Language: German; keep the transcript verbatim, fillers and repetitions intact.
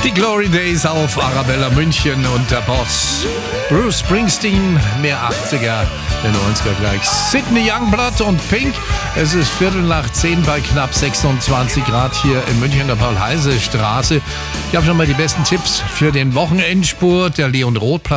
Die Glory Days auf Arabella München und der Boss Bruce Springsteen, mehr achtziger, der neunziger gleich. Sydney Youngblood und Pink. Es ist Viertel nach zehn bei knapp sechsundzwanzig Grad hier in München, der Paul-Heise-Straße. Ich habe schon mal die besten Tipps für den Wochenendspurt. Der Leon Roth